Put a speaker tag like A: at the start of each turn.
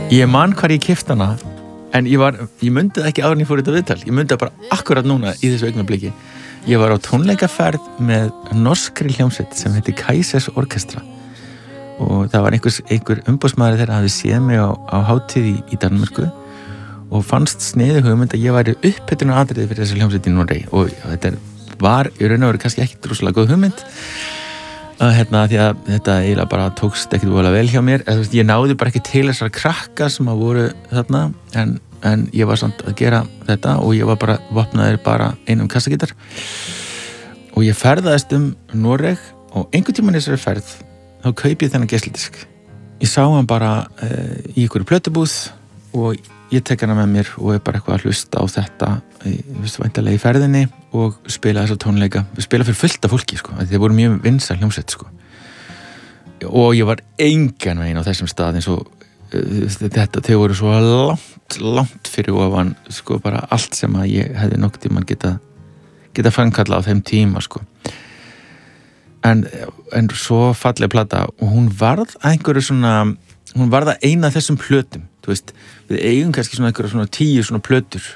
A: Ég man hvar ég keypti hana en ég myndi það ekki áður en ég fór þetta viðtal ég myndi það bara akkurat núna í þessu augnabliki ég var á tónleikaferð með norskri hljómsveit sem heitir Kaizers Orchestra og það var einhver umboðsmaður þeirra hafði séð mig á hátíð í Danmörku og fannst sniðug hugmynd að ég væri upphitunar-atriði fyrir þessi hljómsveit í Noregi og þetta var í raun og veru kannski ekki droslega góð hugmynd því að þetta eiginlega bara tókst ekkert voðalega vel hjá mér ég náði bara ekki til þessar krakka sem að voru þarna en ég var samt að gera þetta og ég var bara vopnaður bara einum kassagítar og ég ferðaðist Noreg og einhvern tímann í þessari ferð þá kaupi ég þennan geisladisk ég sá hann bara í einhverju plötubúð og ég tek hana með mér og er bara eitthvað að hlusta á þetta væntanlega í ferðinni og spila þessa tónleika við spila fyrir fullt af fólki sko þeir voru mjög vinsæl hljómsveit sko og ég var engan veginn á þessum stað eins og þau voru svo langt fyrir ofan sko bara allt sem að ég hefði nokkuð tímann geta framkalla á þeim tíma sko en svo falleg plata og hún varð að eina af þessum plötum þú veist, við eigum kannski svona einhverja svona 10 svona plötur